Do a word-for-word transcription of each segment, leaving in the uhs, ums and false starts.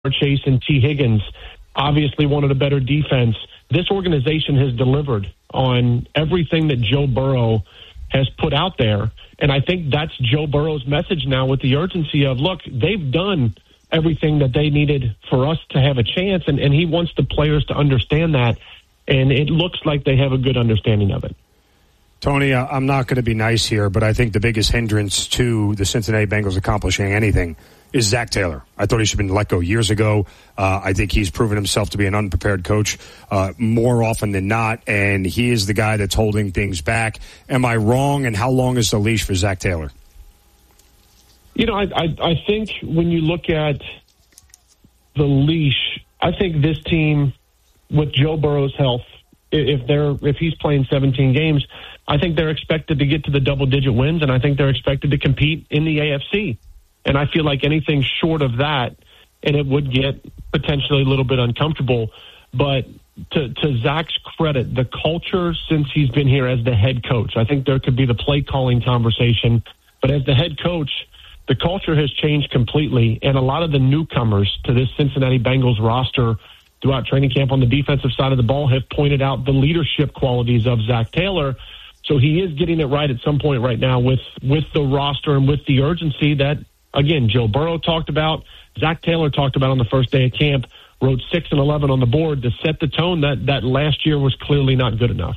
Chase and T. Higgins obviously wanted a better defense. This organization has delivered on everything that Joe Burrow has put out there. And I think that's Joe Burrow's message now with the urgency of, look, they've done everything that they needed for us to have a chance. And, and he wants the players to understand that. And it looks like they have a good understanding of it. Tony, I'm not going to be nice here, but I think the biggest hindrance to the Cincinnati Bengals accomplishing anything is Zach Taylor. I thought he should have been let go years ago. Uh, I think he's proven himself to be an unprepared coach uh, more often than not, and he is the guy that's holding things back. Am I wrong, and how long is the leash for Zach Taylor? You know, I, I, I think when you look at the leash, I think this team, with Joe Burrow's health, if they're if he's playing seventeen games, I think they're expected to get to the double-digit wins, and I think they're expected to compete in the A F C. And I feel like anything short of that, and it would get potentially a little bit uncomfortable. But to, to Zach's credit, the culture since he's been here as the head coach, I think there could be the play-calling conversation. But as the head coach, the culture has changed completely. And a lot of the newcomers to this Cincinnati Bengals roster throughout training camp on the defensive side of the ball have pointed out the leadership qualities of Zach Taylor. So he is getting it right at some point right now with, with the roster and with the urgency that, again, Joe Burrow talked about, Zach Taylor talked about on the first day of camp, wrote six and eleven on the board to set the tone that, that last year was clearly not good enough.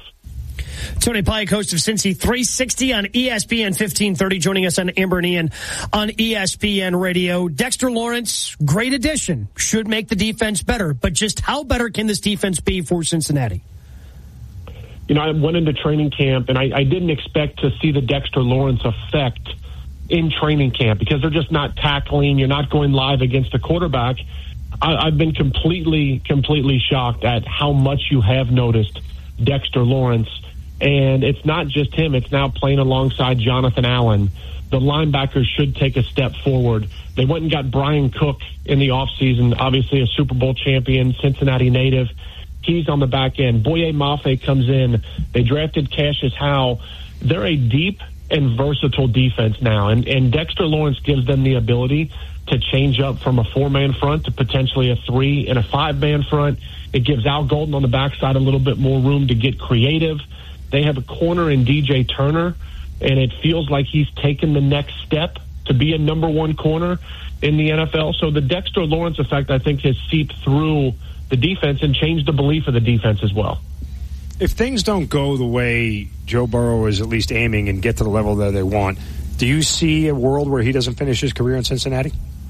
Tony Pike, host of Cincy three sixty on E S P N fifteen thirty, joining us on Amber and Ian on E S P N Radio. Dexter Lawrence, great addition, should make the defense better, but just how better can this defense be for Cincinnati? You know, I went into training camp, and I, I didn't expect to see the Dexter Lawrence effect in training camp because they're just not tackling. You're not going live against a quarterback. I, I've been completely, completely shocked at how much you have noticed Dexter Lawrence. And it's not just him. It's now playing alongside Jonathan Allen. The linebackers should take a step forward. They went and got Brian Cook in the offseason, obviously a Super Bowl champion, Cincinnati native. He's on the back end. Boye Mafe comes in. They drafted Cassius Howe. They're a deep and versatile defense now. And, and Dexter Lawrence gives them the ability to change up from a four-man front to potentially a three and a five-man front. It gives Al Golden on the backside a little bit more room to get creative. They have a corner in D J Turner, and it feels like he's taken the next step to be a number one corner in the N F L. So the Dexter Lawrence effect, I think, has seeped through the defense and changed the belief of the defense as well. If things don't go the way Joe Burrow is at least aiming and get to the level that they want, do you see a world where he doesn't finish his career in Cincinnati?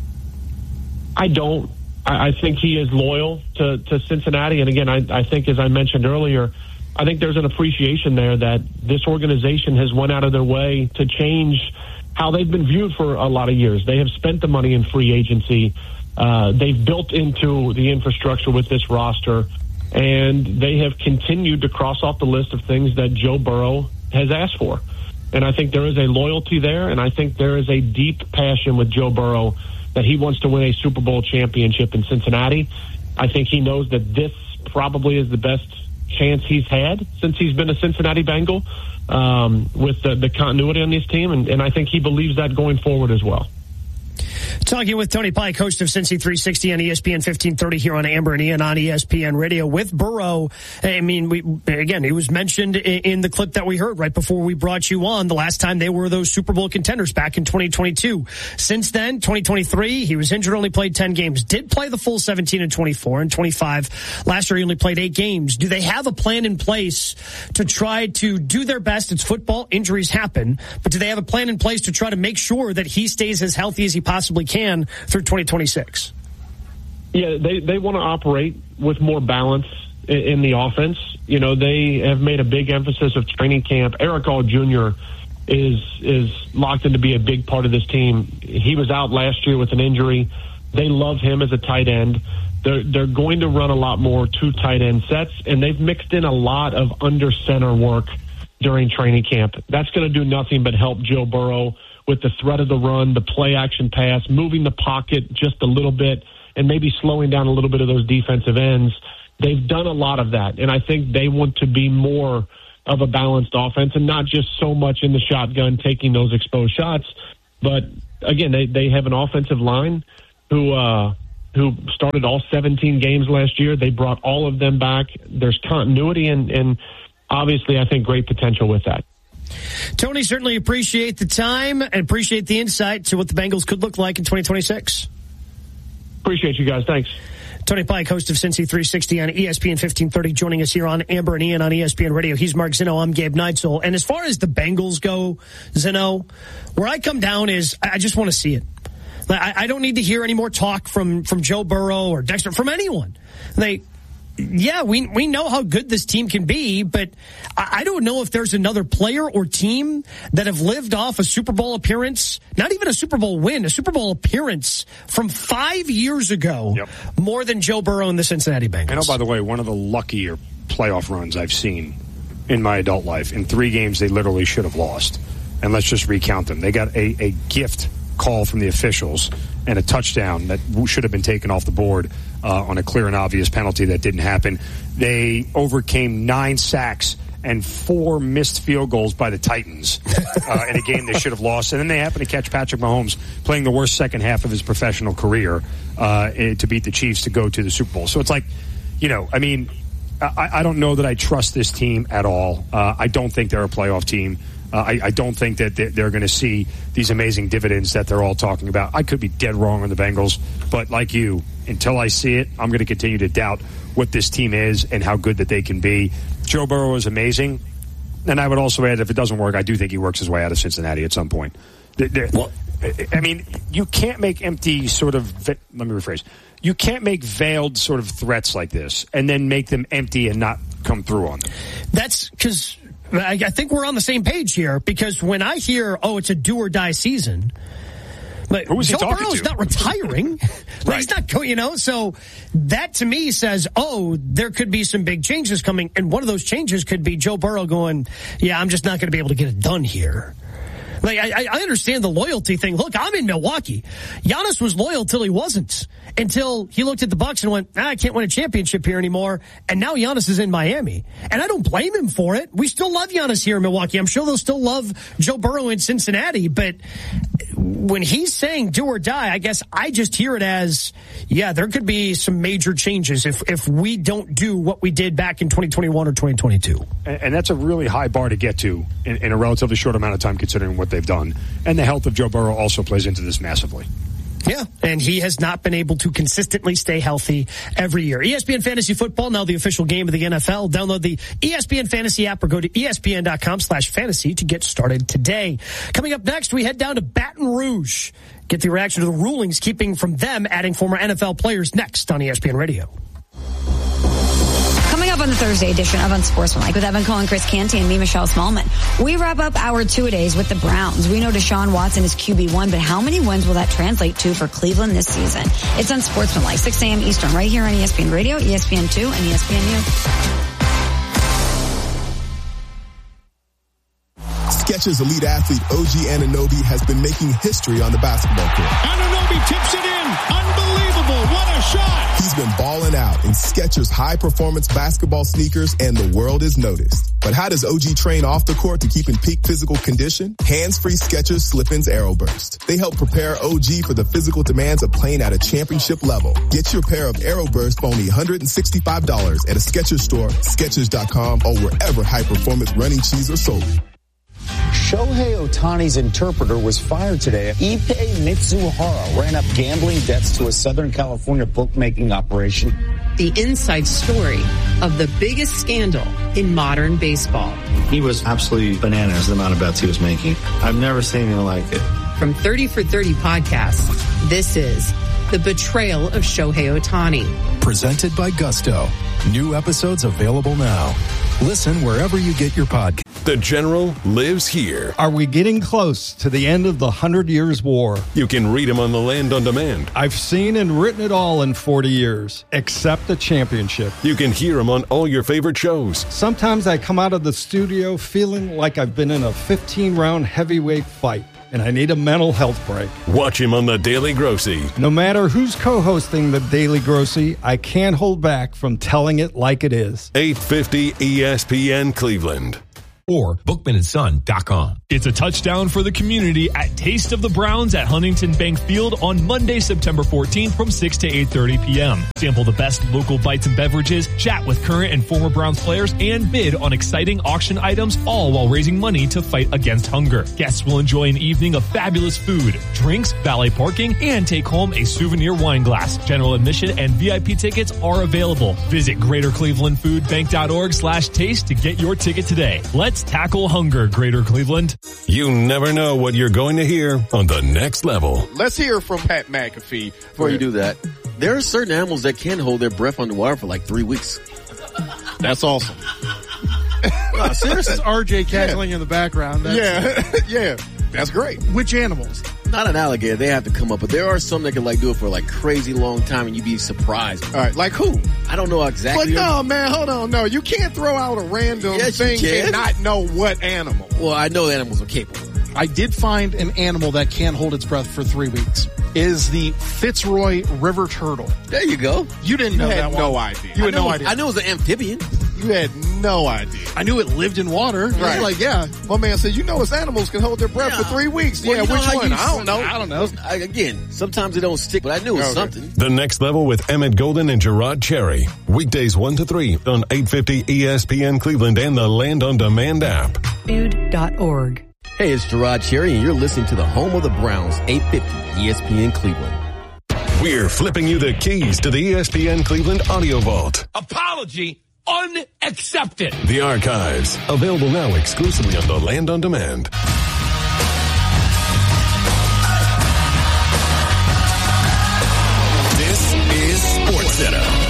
I don't. I, I think he is loyal to, to Cincinnati. And again, I, I think, as I mentioned earlier, I think there's an appreciation there that this organization has went out of their way to change how they've been viewed for a lot of years. They have spent the money in free agency. Uh, they've built into the infrastructure with this roster, and they have continued to cross off the list of things that Joe Burrow has asked for. And I think there is a loyalty there, and I think there is a deep passion with Joe Burrow that he wants to win a Super Bowl championship in Cincinnati. I think he knows that this probably is the best chance he's had since he's been a Cincinnati Bengal um, with the, the continuity on this team, and, and I think he believes that going forward as well. Talking with Tony Pike, host of Cincy three sixty on E S P N fifteen thirty here on Amber and Ian on E S P N Radio with Burrow. I mean, we again, it was mentioned in the clip that we heard right before we brought you on the last time they were those Super Bowl contenders back in twenty twenty-two. Since then, twenty twenty-three, he was injured, only played ten games, did play the full seventeen and twenty-four and twenty-five. Last year, he only played eight games. Do they have a plan in place to try to do their best? It's football, injuries happen, but do they have a plan in place to try to make sure that he stays as healthy as he possibly can through twenty twenty-six? Yeah, they, they want to operate with more balance in, in the offense. You know, they have made a big emphasis of training camp. Eric All Junior is is locked in to be a big part of this team. He was out last year with an injury. They love him as a tight end. They're, they're going to run a lot more two tight end sets, and they've mixed in a lot of under center work during training camp. That's going to do nothing but help Joe Burrow with the threat of the run, the play action pass, moving the pocket just a little bit, and maybe slowing down a little bit of those defensive ends. They've done a lot of that, and I think they want to be more of a balanced offense and not just so much in the shotgun taking those exposed shots. But, again, they, they have an offensive line who uh, who started all seventeen games last year. They brought all of them back. There's continuity and, and obviously, I think, great potential with that. Tony, certainly appreciate the time and appreciate the insight to what the Bengals could look like in twenty twenty-six. Appreciate you guys. Thanks. Tony Pike, host of Cincy three sixty on E S P N fifteen thirty, joining us here on Amber and Ian on E S P N Radio. He's Mark Zinno. I'm Gabe Neitzel. And as far as the Bengals go, Zinno, where I come down is I just want to see it. I, I don't need to hear any more talk from, from Joe Burrow or Dexter, from anyone. They, yeah, we we know how good this team can be, but I, I don't know if there's another player or team that have lived off a Super Bowl appearance, not even a Super Bowl win, a Super Bowl appearance from five years ago, yep. more than Joe Burrow and the Cincinnati Bengals. And oh, by the way, one of the luckier playoff runs I've seen in my adult life. In three games, they literally should have lost. And let's just recount them. They got a, a gift call from the officials and a touchdown that should have been taken off the board uh, on a clear and obvious penalty that didn't happen. They overcame nine sacks and four missed field goals by the Titans uh, in a game they should have lost. And then they happened to catch Patrick Mahomes playing the worst second half of his professional career uh, to beat the Chiefs to go to the Super Bowl. So it's like, you know, I mean, I, I don't know that I trust this team at all. Uh, I don't think they're a playoff team. Uh, I, I don't think that they're going to see these amazing dividends that they're all talking about. I could be dead wrong on the Bengals, but like you, until I see it, I'm going to continue to doubt what this team is and how good that they can be. Joe Burrow is amazing, and I would also add, if it doesn't work, I do think he works his way out of Cincinnati at some point. They're, they're, I mean, you can't make empty sort of, let me rephrase, you can't make veiled sort of threats like this and then make them empty and not come through on them. That's because I think we're on the same page here, because when I hear, oh, it's a do-or-die season, but Who is Joe he talking Burrow's to? not retiring. Like, Right. He's not going, you know, so that to me says, oh, there could be some big changes coming, and one of those changes could be Joe Burrow going, yeah, I'm just not going to be able to get it done here. Like, I, I understand the loyalty thing. Look, I'm in Milwaukee. Giannis was loyal till he wasn't, until he looked at the Bucks and went, ah, I can't win a championship here anymore. And now Giannis is in Miami. And I don't blame him for it. We still love Giannis here in Milwaukee. I'm sure they'll still love Joe Burrow in Cincinnati. But when he's saying do or die, I guess I just hear it as, yeah, there could be some major changes if, if we don't do what we did back in twenty twenty-one or twenty twenty-two. And, and that's a really high bar to get to in, in a relatively short amount of time, considering what they've done. And the health of Joe Burrow also plays into this massively. Yeah, and he has not been able to consistently stay healthy every year. E S P N Fantasy Football, now the official game of the N F L. Download the E S P N Fantasy app or go to E S P N dot com slash fantasy to get started today. Coming up next, we head down to Baton Rouge. Get the reaction to the rulings keeping from them adding former N F L players next on E S P N Radio. Coming up on the Thursday edition of Unsportsmanlike with Evan Cohen, Chris Canty, and me, Michelle Smallman. We wrap up our two-a-days with the Browns. We know Deshaun Watson is Q B one, but how many wins will that translate to for Cleveland this season? It's Unsportsmanlike, six a.m. Eastern, right here on E S P N Radio, E S P N two, and E S P N U. Skechers elite athlete O G Anunoby has been making history on the basketball court. Anunoby tips it in. Unbelievable. What a shot. He's been balling out in Skechers high-performance basketball sneakers, and the world has noticed. But how does O G train off the court to keep in peak physical condition? Hands-free Skechers Slip-ins Aeroburst. They help prepare O G for the physical demands of playing at a championship level. Get your pair of Aeroburst for only one hundred sixty-five dollars at a Skechers store, Skechers dot com, or wherever high-performance running shoes are sold. Shohei Ohtani's interpreter was fired today. Ippei Mitsuhara ran up gambling debts to a Southern California bookmaking operation. The inside story of the biggest scandal in modern baseball. He was absolutely bananas, the amount of bets he was making. I've never seen anything like it. From thirty for thirty podcasts, this is The Betrayal of Shohei Ohtani. Presented by Gusto. New episodes available now. Listen wherever you get your podcast. The General lives here. Are we getting close to the end of the Hundred Years' War? You can read him on the Land on Demand. I've seen and written it all in forty years, except the championship. You can hear him on all your favorite shows. Sometimes I come out of the studio feeling like I've been in a fifteen-round heavyweight fight, and I need a mental health break. Watch him on The Daily Grossy. No matter who's co-hosting The Daily Grossy, I can't hold back from telling it like it is. eight fifty E S P N Cleveland. or bookman and son dot com. It's a touchdown for the community at Taste of the Browns at Huntington Bank Field on Monday, September fourteenth from six to eight thirty p.m. Sample the best local bites and beverages, chat with current and former Browns players, and bid on exciting auction items, all while raising money to fight against hunger. Guests will enjoy an evening of fabulous food, drinks, valet parking, and take home a souvenir wine glass. General admission and V I P tickets are available. Visit greater cleveland food bank dot org slash taste to get your ticket today. Let's tackle hunger, Greater Cleveland. You never know what you're going to hear on The Next Level. Let's hear from Pat McAfee. Before you do that, there are certain animals that can hold their breath underwater for like three weeks. That's awesome. No, seriously. This is R J cackling yeah. in the background. That's yeah, yeah. That's great. Which animals? Not an alligator. They have to come up, but there are some that can like do it for like crazy long time, and you'd be surprised. All right, like who? I don't know exactly. But no, man, hold on. No, you can't throw out a random yes, thing and not know what animal. Well, I know animals are capable. I did find an animal that can hold its breath for three weeks. Is the Fitzroy River turtle. There you go. You didn't you know had that one. no idea. You I had know, no idea. I knew it was an amphibian. You had no idea. I knew it lived in water. Right. Like, yeah. My man said, you notice animals can hold their breath yeah. for three weeks. Well, yeah, you know which one? You, I don't know. I don't know. I, again, sometimes they don't stick, but I knew it was okay. something. The Next Level with Emmett Golden and Gerard Cherry. Weekdays one to three on eight fifty E S P N Cleveland and the Land on Demand app. Food dot org. Hey, it's Gerard Cherry, and you're listening to the home of the Browns, eight fifty E S P N Cleveland. We're flipping you the keys to the E S P N Cleveland Audio Vault. Apology unaccepted. The archives, available now exclusively on the Land on Demand. This is SportsCenter.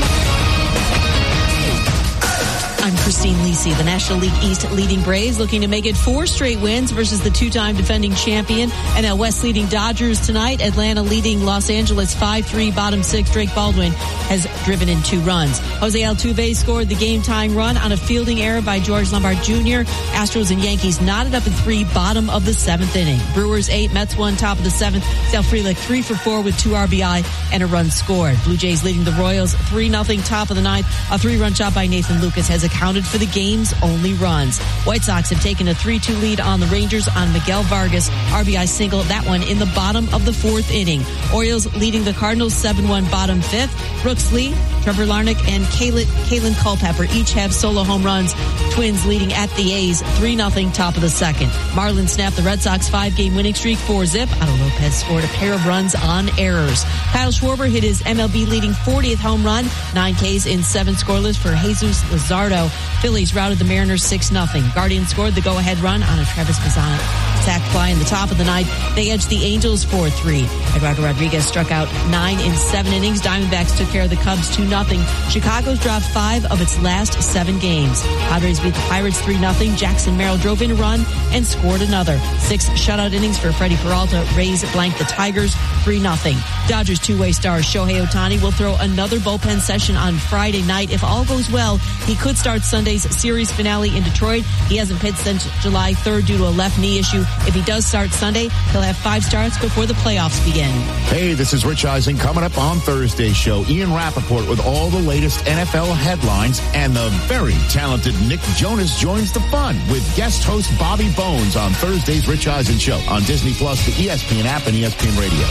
I'm Christine Lisi. The National League East leading Braves looking to make it four straight wins versus the two-time defending champion. N L West leading Dodgers tonight. Atlanta leading Los Angeles five three, bottom six. Drake Baldwin has driven in two runs. Jose Altuve scored the game-tying run on a fielding error by George Lombard Junior Astros and Yankees knotted up in three, bottom of the seventh inning. Brewers eight, Mets one, top of the seventh. Sal Frelick three for four with two R B I and a run scored. Blue Jays leading the Royals three nothing, top of the ninth. A three-run shot by Nathan Lucas has accounted for the game's only runs. White Sox have taken a three two lead on the Rangers on Miguel Vargas. R B I single, that one in the bottom of the fourth inning. Orioles leading the Cardinals seven one, bottom fifth. Brooks Lee, Trevor Larnach, and Kalen Culpepper each have solo home runs. Twins leading at the A's three nothing, top of the second. Marlins snapped the Red Sox five-game winning streak four zip. Otto Lopez scored a pair of runs on errors. Kyle Schwarber hit his M L B leading fortieth home run, nine Ks in seven scoreless for Jesus Luzardo. Phillies routed the Mariners six nothing. Guardians scored the go-ahead run on a Travis Mazzana sac fly in the top of the ninth. They edged the Angels four three. Eduardo Rodriguez struck out nine in seven innings. Diamondbacks took care of the Cubs two nothing. Chicago's dropped five of its last seven games. Padres beat the Pirates three nothing. Jackson Merrill drove in a run and scored another. Six shutout innings for Freddie Peralta. Rays blanked the Tigers three nothing. Dodgers two-way star Shohei Ohtani will throw another bullpen session on Friday night. If all goes well, he could start Sunday's series finale in Detroit. He hasn't pitched since July third due to a left knee issue. If he does start Sunday, he'll have five starts before the playoffs begin. Hey, this is Rich Eisen. Coming up on Thursday's show, Ian Rappaport with all the latest N F L headlines, and the very talented Nick Jonas joins the fun with guest host Bobby Bones on Thursday's Rich Eisen Show on Disney Plus, the E S P N app, and E S P N Radio.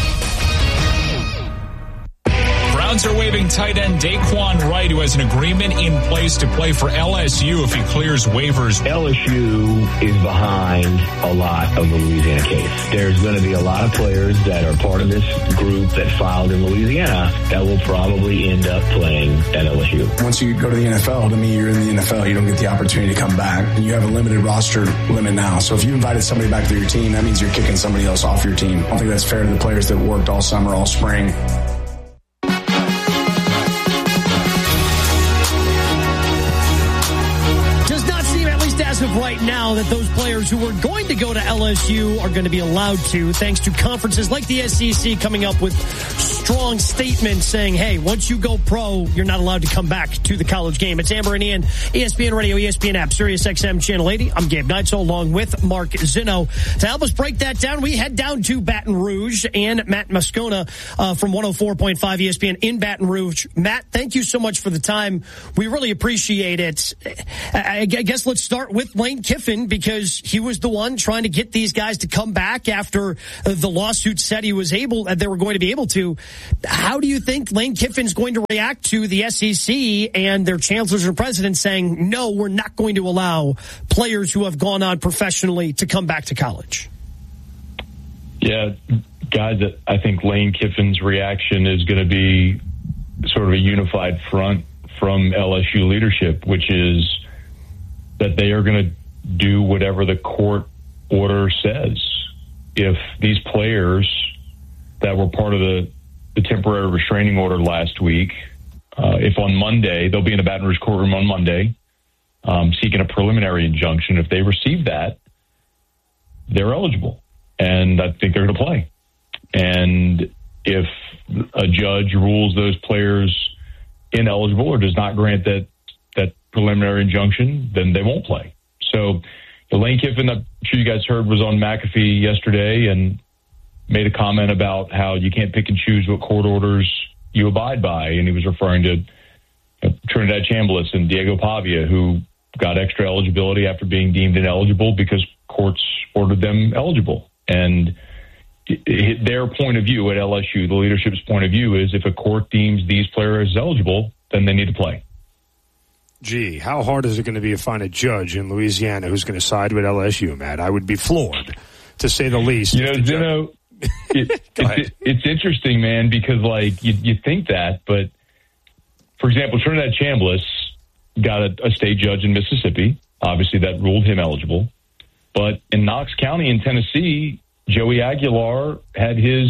Browns are waiving tight end Daquan Wright, who has an agreement in place to play for L S U if he clears waivers. L S U is behind a lot of the Louisiana case. There's going to be a lot of players that are part of this group that filed in Louisiana that will probably end up playing at L S U. Once you go to the N F L, to me, you're in the N F L. You don't get the opportunity to come back. And you have a limited roster limit now. So if you invited somebody back to your team, that means you're kicking somebody else off your team. I don't think that's fair to the players that worked all summer, all spring. As of right now, that those players who were going to go to L S U are going to be allowed to, thanks to conferences like the S E C coming up with strong statement saying, hey, once you go pro, you're not allowed to come back to the college game. It's Amber and Ian, E S P N Radio, E S P N app, Sirius X M Channel eighty. I'm Gabe Neitzel along with Mark Zinno. To help us break that down, we head down to Baton Rouge and Matt Moscona uh, from one oh four point five E S P N in Baton Rouge. Matt, thank you so much for the time. We really appreciate it. I, I guess let's start with Lane Kiffin, because he was the one trying to get these guys to come back after the lawsuit said he was able, they were going to be able to. How do you think Lane Kiffin's going to react to the S E C and their chancellors and presidents saying, no, we're not going to allow players who have gone on professionally to come back to college? Yeah, guys, I think Lane Kiffin's reaction is going to be sort of a unified front from L S U leadership, which is that they are going to do whatever the court order says. If these players that were part of the, the temporary restraining order last week, uh, if on Monday, they'll be in a Baton Rouge courtroom on Monday, um, seeking a preliminary injunction. If they receive that, they're eligible, and I think they're going to play. And if a judge rules those players ineligible or does not grant that that preliminary injunction, then they won't play. So the Lane Kiffin, I'm sure you guys heard, was on McAfee yesterday and made a comment about how you can't pick and choose what court orders you abide by. And he was referring to uh, Trinidad Chambliss and Diego Pavia, who got extra eligibility after being deemed ineligible because courts ordered them eligible. And it, it, their point of view at L S U, the leadership's point of view, is if a court deems these players eligible, then they need to play. Gee, how hard is it going to be to find a judge in Louisiana who's going to side with L S U, Matt? I would be floored, to say the least. You know, you know it, it's, it's interesting, man, because, like, you, you think that, but, for example, Trinidad Chambliss got a, a state judge in Mississippi. Obviously, that ruled him eligible. But in Knox County in Tennessee, Joey Aguilar had his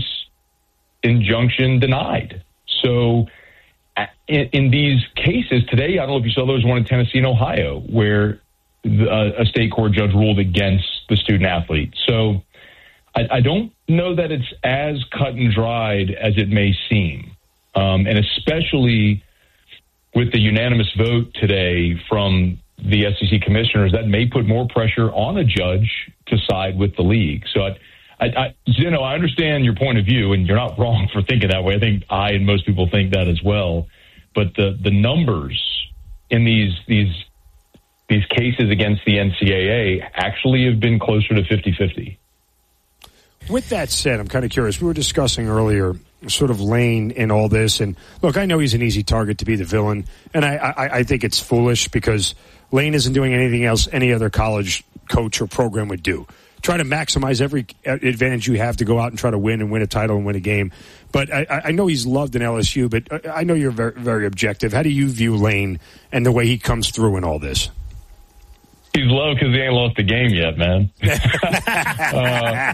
injunction denied. So in, in these cases today, I don't know if you saw, there was one in Tennessee and Ohio where the, a state court judge ruled against the student athlete. So I, I don't know that it's as cut and dried as it may seem. Um, and especially with the unanimous vote today from the S E C commissioners, that may put more pressure on a judge to side with the league. So I, I, I, you know, I understand your point of view, and you're not wrong for thinking that way. I think I and most people think that as well. But the, the numbers in these these these cases against the N C double A actually have been closer to fifty-fifty. With that said, I'm kind of curious. We were discussing earlier sort of Lane in all this. And, look, I know he's an easy target to be the villain, and I, I, I think it's foolish because Lane isn't doing anything else any other college coach or program would do. Try to maximize every advantage you have to go out and try to win and win a title and win a game. But I, I know he's loved in L S U, but I know you're very, very objective. How do you view Lane and the way he comes through in all this? He's low because he ain't lost the game yet, man. uh,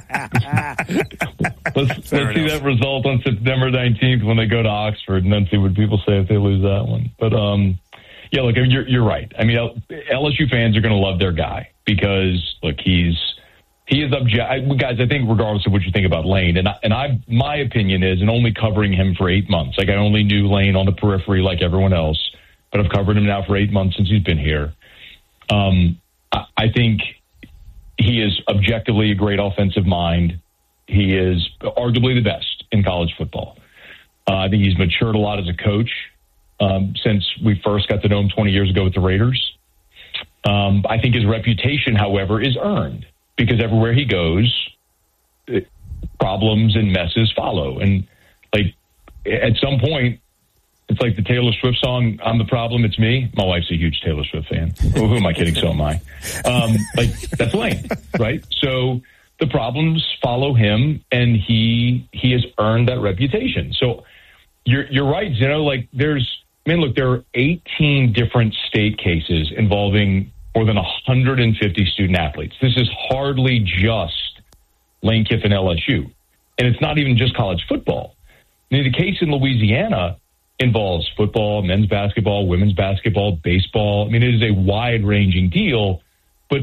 let's let's see that result on September nineteenth when they go to Oxford, and then see what people say if they lose that one. But um, yeah, look, you're you're right. I mean, L S U fans are going to love their guy because look, he's he is object. Guys, I think regardless of what you think about Lane, and I, and I my opinion is, and only covering him for eight months. Like I only knew Lane on the periphery like everyone else, but I've covered him now for eight months since he's been here. Um. I think he is objectively a great offensive mind. He is arguably the best in college football. Uh, I think he's matured a lot as a coach um, since we first got to know him twenty years ago with the Raiders. Um, I think his reputation, however, is earned because everywhere he goes, it, problems and messes follow. And like at some point, it's like the Taylor Swift song, I'm the problem, it's me. My wife's a huge Taylor Swift fan. Well, who am I kidding? So am I. Um, like, that's Lane, right? So the problems follow him, and he he has earned that reputation. So you're you're right, Zeno. Like, there's, I mean, look, there are eighteen different state cases involving more than one hundred fifty student athletes. This is hardly just Lane Kiffin L S U. And it's not even just college football. I mean, the case in Louisiana involves football, men's basketball, women's basketball, baseball. I mean, it is a wide-ranging deal, but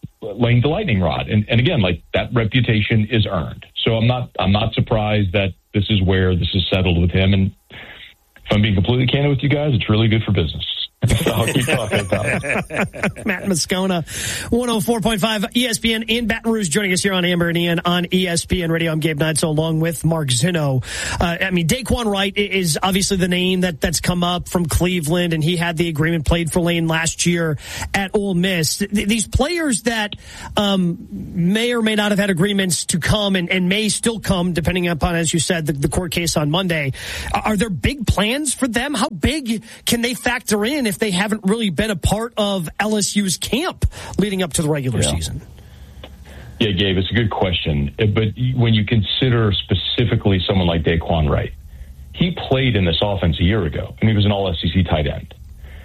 Lane's the lightning rod. And, and again, like, that reputation is earned. So I'm not I'm not surprised that this is where this is settled with him. And if I'm being completely candid with you guys, it's really good for business. So I'll keep talking about it. Matt Moscona, one oh four point five E S P N in Baton Rouge, joining us here on Amber and Ian on E S P N Radio. I'm Gabe Neitzel along with Mark Zinno. Uh, I mean, Daquan Wright is obviously the name that, that's come up from Cleveland, and he had the agreement, played for Lane last year at Ole Miss. Th- these players that um, may or may not have had agreements to come and, and may still come, depending upon, as you said, the, the court case on Monday. Are there big plans for them? How big can they factor in if they haven't really been a part of L S U's camp leading up to the regular yeah. season? Yeah, Gabe, it's a good question. But when you consider specifically someone like Daquan Wright, he played in this offense a year ago, and he was an all S E C tight end.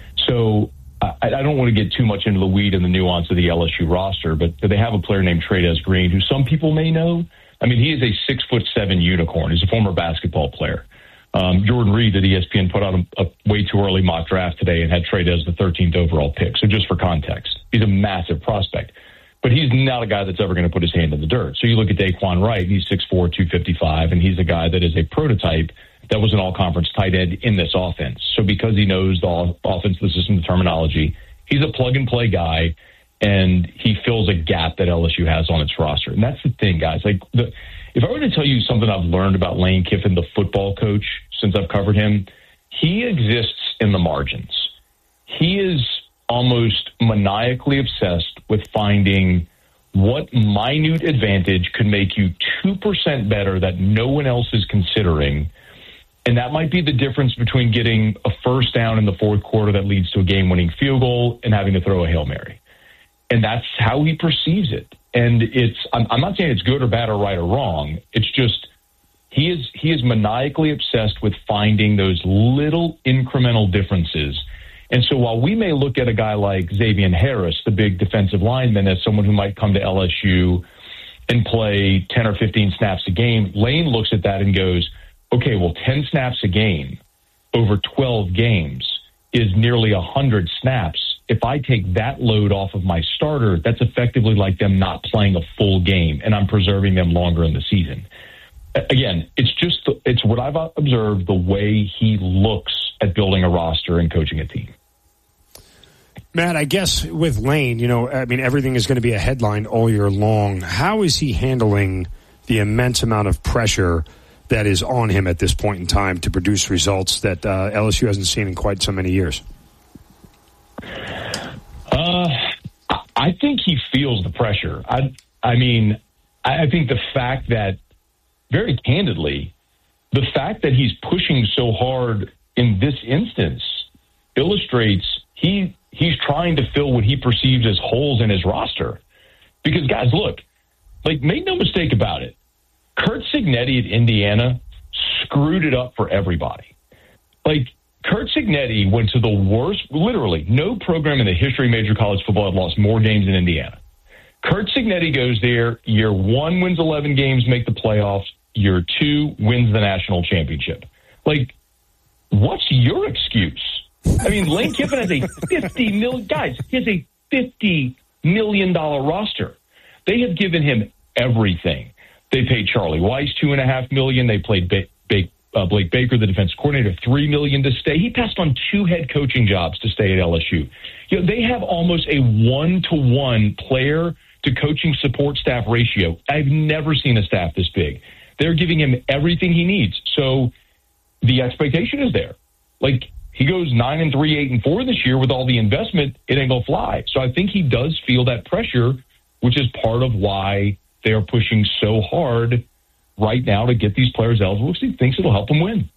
So I, I don't want to get too much into the weed and the nuance of the L S U roster, but they have a player named Trey'Dez Green, who some people may know. I mean, he is a six foot seven unicorn. He's a former basketball player. Um, Jordan Reed at E S P N put out a, a way too early mock draft today and had Trey'Dez the thirteenth overall pick. So just for context, he's a massive prospect, but he's not a guy that's ever going to put his hand in the dirt. So you look at Daquan Wright, he's six four, two fifty-five, and he's a guy that is a prototype that was an all-conference tight end in this offense. So because he knows the offense, the system, the terminology, he's a plug-and-play guy, and he fills a gap that L S U has on its roster. And that's the thing, guys. Like, the, if I were to tell you something I've learned about Lane Kiffin, the football coach, since I've covered him, he exists in the margins. He is almost maniacally obsessed with finding what minute advantage could make you two percent better that no one else is considering. And that might be the difference between getting a first down in the fourth quarter that leads to a game-winning field goal and having to throw a Hail Mary. And that's how he perceives it. And it's, I'm, I'm not saying it's good or bad or right or wrong. It's just, he is, he is maniacally obsessed with finding those little incremental differences. And so while we may look at a guy like Xavier Harris, the big defensive lineman, as someone who might come to L S U and play ten or fifteen snaps a game, Lane looks at that and goes, okay, well, ten snaps a game over twelve games is nearly one hundred snaps. If I take that load off of my starter, that's effectively like them not playing a full game, and I'm preserving them longer in the season. Again, it's just, it's what I've observed, the way he looks at building a roster and coaching a team. Matt, I guess with Lane, you know, I mean, everything is going to be a headline all year long. How is he handling the immense amount of pressure that is on him at this point in time to produce results that uh, L S U hasn't seen in quite so many years? Uh, I think he feels the pressure. I, I mean, I think the fact that, very candidly, the fact that he's pushing so hard in this instance illustrates he he's trying to fill what he perceives as holes in his roster. Because, guys, look, like, make no mistake about it. Curt Cignetti at Indiana screwed it up for everybody. Like, Curt Cignetti went to the worst, literally, no program in the history of major college football had lost more games than Indiana. Curt Cignetti goes there, year one wins eleven games, make the playoffs, year two wins the national championship. Like, what's your excuse? I mean, Lane Kiffin has a fifty million, guys, he has a fifty million dollars roster. They have given him everything. They paid Charlie Weiss two and a half million. They played ba- ba- uh, Blake Baker, the defense coordinator, three million to stay. He passed on two head coaching jobs to stay at L S U. You know, they have almost a one to one player to coaching support staff ratio. I've never seen a staff this big. They're giving him everything he needs. So the expectation is there. Like, he goes nine and three, eight and four this year with all the investment, it ain't gonna fly. So I think he does feel that pressure, which is part of why they are pushing so hard right now to get these players eligible, because he thinks it'll help them win.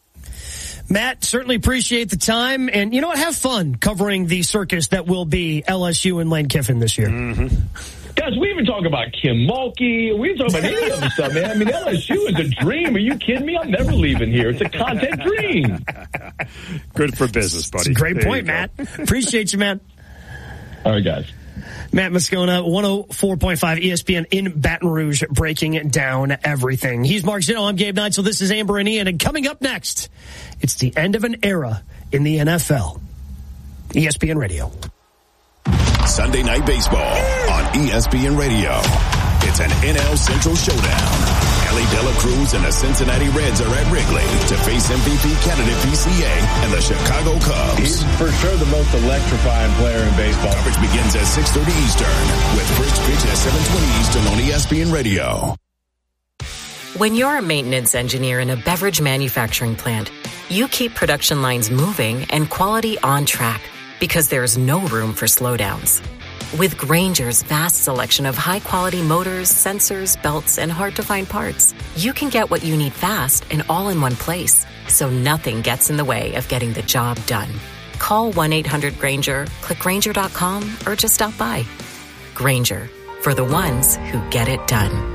Matt, certainly appreciate the time. And you know what? Have fun covering the circus that will be L S U and Lane Kiffin this year. Mm-hmm. Guys, we even talk about Kim Mulkey. We even talk about any other stuff, man. I mean, L S U is a dream. Are you kidding me? I'm never leaving here. It's a content dream. Good for business, buddy. It's a great there point, Matt. Appreciate you, man. All right, guys. Matt Moscona, one oh four point five E S P N in Baton Rouge, breaking down everything. He's Mark Zinno. I'm Gabe Neitzel. This is Amber and Ian. And coming up next, it's the end of an era in the N F L. E S P N Radio. Sunday Night Baseball on E S P N Radio. It's an N L Central showdown. Riley Dela Cruz and the Cincinnati Reds are at Wrigley to face M V P candidate P C A and the Chicago Cubs. He's for sure the most electrifying player in baseball. Coverage begins at six thirty Eastern with first pitch at seven twenty Eastern on E S P N Radio. When you're a maintenance engineer in a beverage manufacturing plant, you keep production lines moving and quality on track because there's no room for slowdowns. With Grainger's vast selection of high-quality motors, sensors, belts, and hard-to-find parts, you can get what you need fast and all in one place, so nothing gets in the way of getting the job done. Call one eight hundred Grainger, click Grainger dot com, or just stop by. Grainger, for the ones who get it done.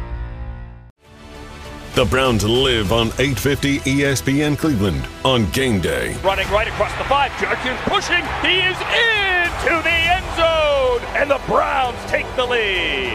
The Browns live on eight fifty E S P N Cleveland on game day. Running right across the five. Judkins pushing. He is into the end zone. And the Browns take the lead.